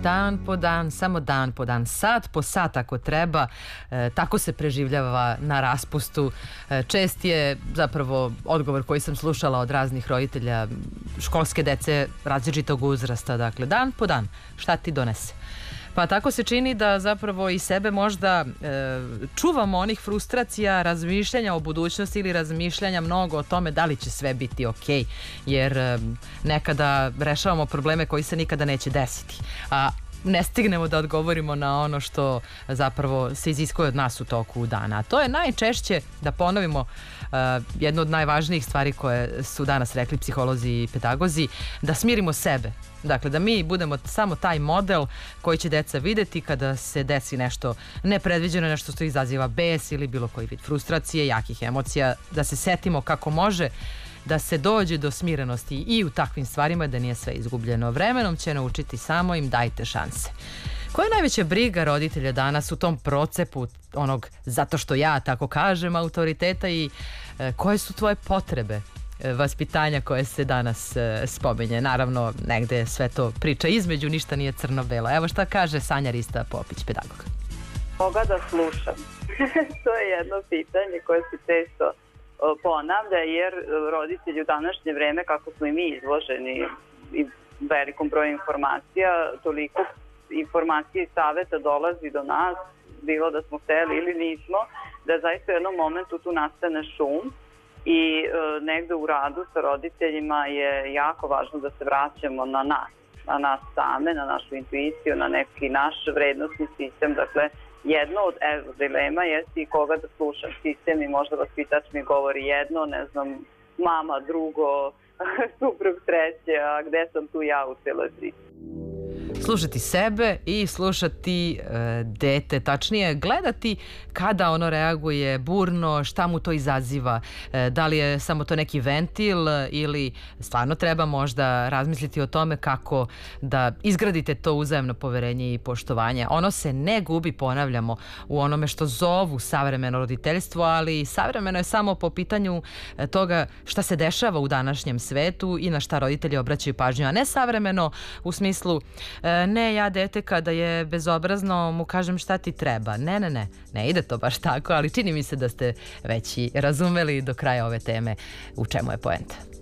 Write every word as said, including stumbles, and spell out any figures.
dan po dan, samo dan po dan, sat po sat ako treba, e, tako se preživljava na raspustu. E, čest je zapravo odgovor koji sam slušala od raznih roditelja školske dece različitog uzrasta, dakle dan po dan, šta ti donese? Pa tako se čini da zapravo i sebe možda e, čuvamo onih frustracija, razmišljanja o budućnosti ili razmišljanja mnogo o tome da li će sve biti okej, jer e, nekada rešavamo probleme koji se nikada neće desiti. A ne stignemo da odgovorimo na ono što zapravo se iziskuje od nas u toku dana. A to je najčešće, da ponovimo, uh, jedno od najvažnijih stvari koje su danas rekli psiholozi i pedagozi, da smirimo sebe. Dakle, da mi budemo samo taj model koji će deca videti kada se desi nešto nepredviđeno, nešto što izaziva bes ili bilo koji vid frustracije, jakih emocija, da se setimo kako može da se dođe do smirenosti i u takvim stvarima, da nije sve izgubljeno. Vremenom će naučiti, samo im dajte šanse. Koja je najveća briga roditelja danas u tom procepu onog zato što ja tako kažem autoriteta i e, koje su tvoje potrebe e, vaspitanja koje se danas e, spominje? Naravno, negde sve to priča između, ništa nije crno-belo. Evo šta kaže Sanja Rista Popić, pedagog. Koga da slušam? To je jedno pitanje koje se često ponavlja, jer roditelji u današnje vreme, kako smo i mi izloženi i velikom broju informacija, toliko informacije i saveta dolazi do nas, bilo da smo hteli ili nismo, da zaista u jednom momentu tu nastane šum i e, negde u radu sa roditeljima je jako važno da se vraćamo na nas, na nas same, na našu intuiciju, na neki naš vrednostni sistem. Dakle, jedno od evo, dilema jeste i koga da slušam sistem i možda vaspitač mi govori jedno, ne znam, mama drugo, suprug treće, a gde sam tu ja u cijeloj priči? Slušati sebe i slušati e, dete, tačnije gledati kada ono reaguje burno, šta mu to izaziva, e, da li je samo to neki ventil ili stvarno treba možda razmisliti o tome kako da izgradite to uzajemno poverenje i poštovanje. Ono se ne gubi, ponavljamo, u onome što zovu savremeno roditeljstvo, ali savremeno je samo po pitanju toga šta se dešava u današnjem svetu i na šta roditelji obraćaju pažnju, a ne savremeno u smislu ne, ja dete kada je bezobrazno mu kažem šta ti treba. Ne, ne, ne, ne ide to baš tako, ali čini mi se da ste već i razumeli do kraja ove teme u čemu je poenta.